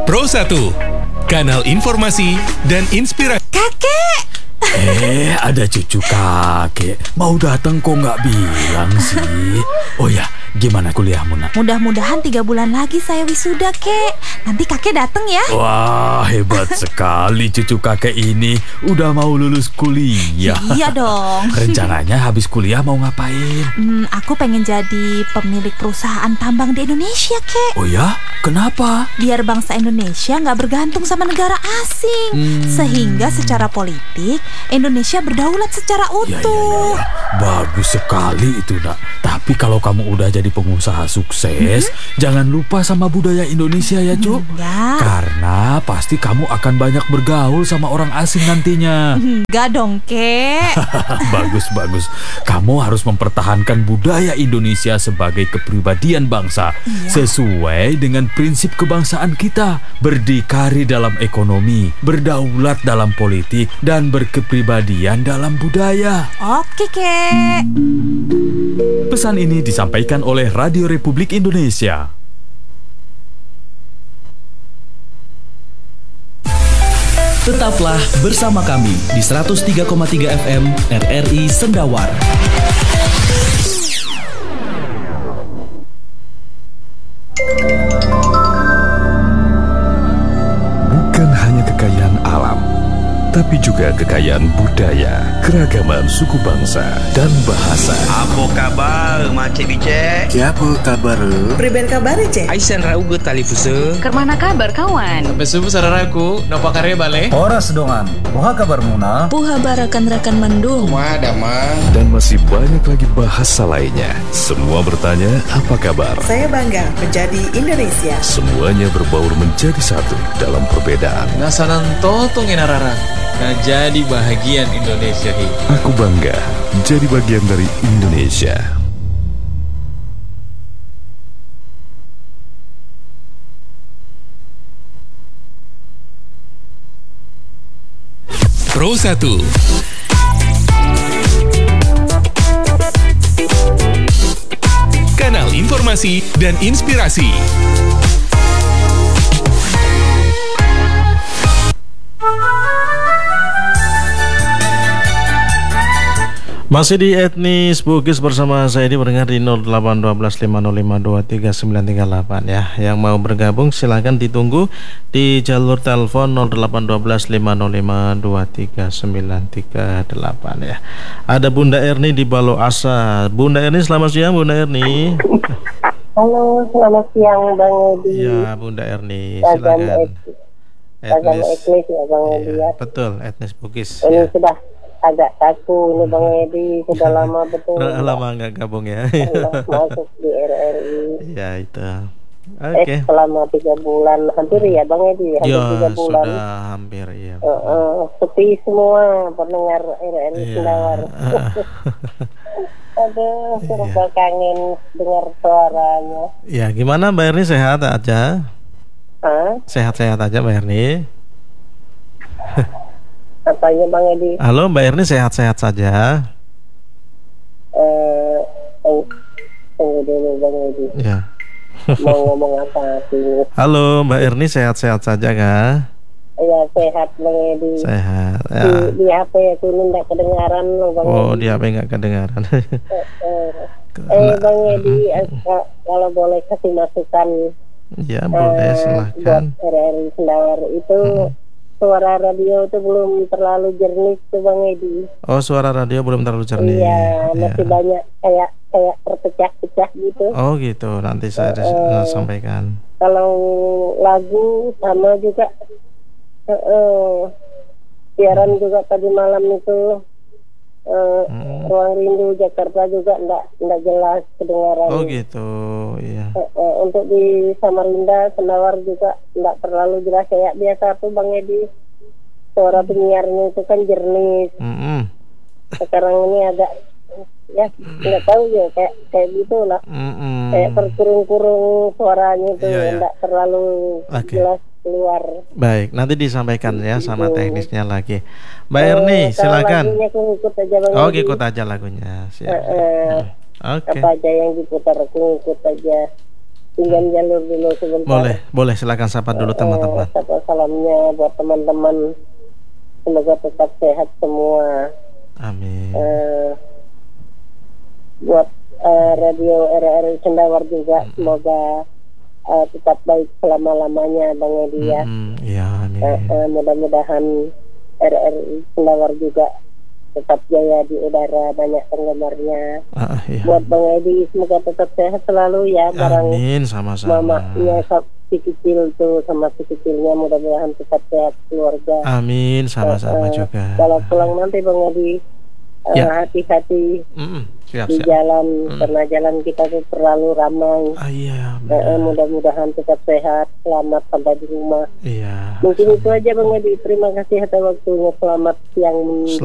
Pro 1, kanal informasi dan inspirasi. Kakek! Ada cucu kakek. Mau datang kok nggak bilang sih? Oh ya, gimana kuliahmu, Nak? Mudah-mudahan 3 bulan lagi saya wisuda, Kek. Nanti kakek datang ya. Wah, hebat sekali cucu kakek ini. Udah mau lulus kuliah. Iya dong. Rencananya habis kuliah mau ngapain? Aku pengen jadi pemilik perusahaan tambang di Indonesia, Kek. Oh ya? Kenapa? Biar bangsa Indonesia nggak bergantung sama negara asing. Sehingga secara politik Indonesia berdaulat secara utuh. Ya. Bagus sekali itu, Nak. Tapi kalau kamu udah jadi pengusaha sukses, jangan lupa sama budaya Indonesia ya, Cuk. Enggak. Karena pasti kamu akan banyak bergaul sama orang asing nantinya. Enggak dong, Kek. Bagus. Kamu harus mempertahankan budaya Indonesia sebagai kepribadian bangsa. Sesuai dengan prinsip kebangsaan kita. Berdikari dalam ekonomi, berdaulat dalam politik, dan berkepribadian dalam budaya. Oke, Kek. Pesan ini disampaikan oleh Radio Republik Indonesia. Tetaplah bersama kami di 103,3 FM RRI Sendawar. Bukan hanya kekayaan alam, tapi juga kekayaan budaya, keragaman suku bangsa, dan bahasa. Apa kabar, Macik Bicek? Siapa kabar? Priben kabar, Cek? Aisan rauga talifusa. Kermana kabar, kawan? Besubu sararaku, napa karya bale? Horas dongan. Puha kabar Muna? Puha barakan-rakan mendung. Damang. Dan masih banyak lagi bahasa lainnya. Semua bertanya, apa kabar? Saya bangga menjadi Indonesia. Semuanya berbaur menjadi satu dalam perbedaan. Nasanan totong enarara. Nah, jadi bahagian Indonesia hi. Aku bangga jadi bagian dari Indonesia. Pro 1, kanal informasi dan inspirasi. Masih di Etnis Bugis bersama saya di mendengar di 081250523938 ya. Yang mau bergabung silahkan ditunggu di jalur telepon 081250523938 ya. Ada Bunda Erni di Balo Asa. Bunda Erni, selamat siang Bunda Erni. Halo, selamat siang Bang Edi. Ya Bunda Erni, silakan. Etnis ya Bang Edi ya. Betul, Etnis Bugis. Ini sudah agak kaku ini Bang Edi, sudah lama betul. Lama nggak gabung ya. Masuk di RRI. Ya itu. Oke. Selama 3 bulan hampir ya Bang Edi, hampir 3 bulan. Sudah hampir ya. Sepi semua pendengar RRI Sendawar. Aduh, serba kangen dengar suaranya. Ya, gimana Mbak Erni, sehat aja? Sehat-sehat aja Mbak Erni. Apanya Bang Edi? Halo Mbak Erni, sehat-sehat saja? Tunggu dulu Bang Edi. Ya. Mau ngomong apa sih? Halo Mbak Erni, sehat-sehat saja kah? Iya, sehat Bang Edi. Sehat ya. Di HP aku ini nggak kedengaran loh Bang Oh, Edi. di HP nggak kedengaran. Bang Edi, kalau boleh kasih masukan. Ya boleh, silakan. Buat RRI Sendawar itu suara radio itu belum terlalu jernih tuh Bang Edi. Oh, suara radio belum terlalu jernih. Iya, masih banyak kayak terpecah-pecah gitu. Oh gitu, nanti saya sampaikan. Kalau lagu sama juga, siaran juga tadi malam itu Ruang Rindu Jakarta juga enggak jelas kedengaran. Oh gitu, iya. Untuk di Samarinda, Sendawar juga enggak terlalu jelas kayak biasa tuh Bang Edi. Suara penyiarnya itu kan jernih. Sekarang ini agak ya nggak tahu ya kayak gitu lah. Kayak terkurung-kurung suaranya itu enggak terlalu jelas keluar. Baik, nanti disampaikan ya sama teknisnya lagi. Mbak Erni, silakan. Ikut aja Bang Edi. Ikut aja lagunya. Siap. Apa aja yang diputar aku ikut aja. pinjam jalur dulu sebentar. Boleh silakan sapa dulu teman-teman. Sapa salamnya buat teman-teman. Semoga tetap sehat semua. Amin. Buat radio RRI Sendawar juga semoga tetap baik selama-lamanya Bang Edi ya. Iya, amin. Mudah-mudahan RRI Sendawar juga tetap jaya di udara, banyak penggemarnya. Iya. Buat Bang Edi semoga tetap sehat selalu ya. Amin, sama-sama. Mamanya si kecil tuh sama si kecilnya mudah-mudahan tetap sehat keluarga. Amin, sama-sama juga. Kalau pulang nanti Bang Edi hati-hati di jalan karena jalan kita tuh terlalu ramai. Iya. Mudah-mudahan tetap sehat, selamat sampai di rumah. Iya. Mungkin itu aja Bang Edi. Terima kasih atas waktunya. Selamat siang.